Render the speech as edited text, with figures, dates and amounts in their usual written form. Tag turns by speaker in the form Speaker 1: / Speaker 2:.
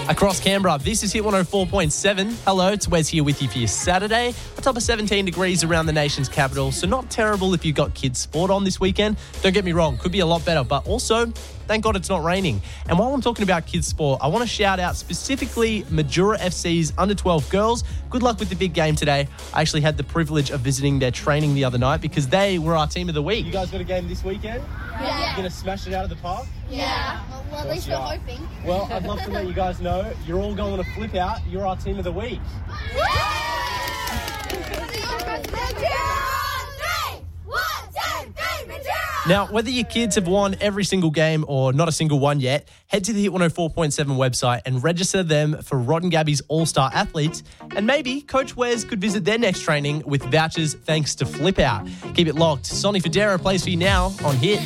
Speaker 1: Across Canberra, this is Hit 104.7. Hello, it's Wes here with you for your Saturday. A top of 17 degrees around the nation's capital, so not terrible if you've got kids' sport on this weekend. Don't get me wrong, could be a lot better, but also, thank God it's not raining. And while I'm talking about kids' sport, I want to shout out specifically Majura FC's under-12 girls. Good luck with the big game today. I actually had the privilege of visiting their training the other night because they were our team of the week. You guys got a game this weekend?
Speaker 2: Yeah.
Speaker 1: You going to smash it out of the park?
Speaker 2: Yeah. Well, at least we're hoping.
Speaker 1: Well, I'd love to let you guys know you're all going to flip out. You're our team of the week. Now, whether your kids have won every single game or not a single one yet, head to the Hit 104.7 website and register them for Rod and Gabby's All-Star Athletes. And maybe Coach Wes could visit their next training with vouchers thanks to Flip Out. Keep it locked. Sonny Fodera plays for you now on Hit.